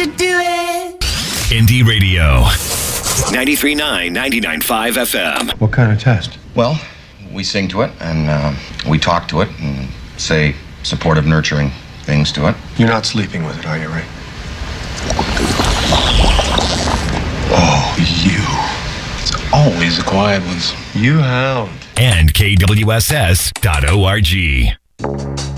to do it. Indie Radio. 93.9, 99.5 FM. What kind of test? Well, we sing to it, and we talk to it, and say supportive, nurturing things to it. You're not sleeping with it, are you, Ray? Oh, you. It's always the quiet ones. You hound. And KWSS.org.